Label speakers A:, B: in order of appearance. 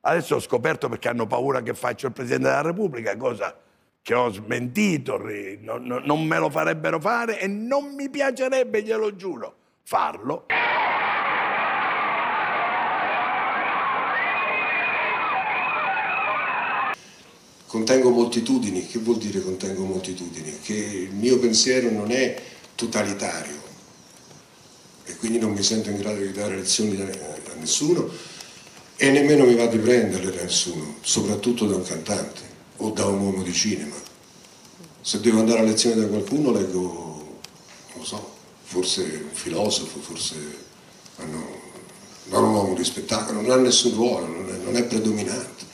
A: Adesso ho scoperto perché hanno paura che faccia il Presidente della Repubblica, cosa che ho smentito, non me lo farebbero fare e non mi piacerebbe, glielo giuro, farlo.
B: Contengo moltitudini. Che vuol dire contengo moltitudini? Che il mio pensiero non è totalitario e quindi non mi sento in grado di dare lezioni a nessuno e nemmeno mi va di prenderle da nessuno, soprattutto da un cantante o da un uomo di cinema. Se devo andare a lezione da qualcuno leggo, non lo so, forse un filosofo, forse non un uomo di spettacolo, non ha nessun ruolo, non è predominante.